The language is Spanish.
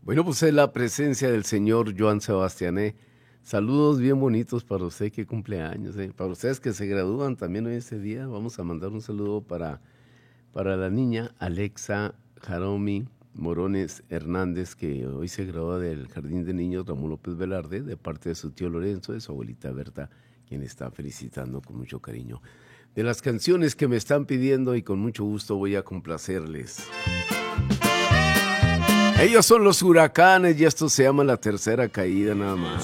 Bueno, pues es la presencia del señor Joan Sebastián. Saludos bien bonitos para usted que cumple años. Para ustedes que se gradúan también hoy este día, vamos a mandar un saludo para la niña Alexa Jaromi Morones Hernández, que hoy se gradúa del Jardín de Niños Ramón López Velarde, de parte de su tío Lorenzo, de su abuelita Berta, quien está felicitando con mucho cariño. De las canciones que me están pidiendo y con mucho gusto voy a complacerles. Ellos son los Huracanes y esto se llama La Tercera Caída nada más.